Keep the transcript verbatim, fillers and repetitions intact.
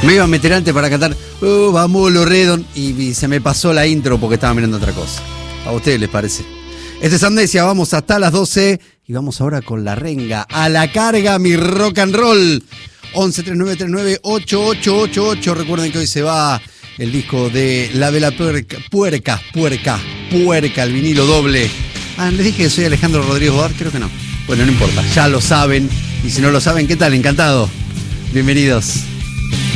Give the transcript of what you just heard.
Me iba a meter antes para cantar oh, vamos los Redon y, y se me pasó la intro porque estaba mirando otra cosa. ¿A ustedes les parece? Este es Amnesia, vamos hasta las doce y vamos ahora con la renga. A la carga, mi rock and roll. once treinta y nueve treinta y nueve ocho ocho ocho ocho. Recuerden que hoy se va el disco de La Vela Puerca, Puerca, Puerca, Puerca, el vinilo doble. Ah, les dije que soy Alejandro Rodríguez Bodar, creo que no. Bueno, no importa, ya lo saben. Y si no lo saben, ¿qué tal? Encantado. Bienvenidos.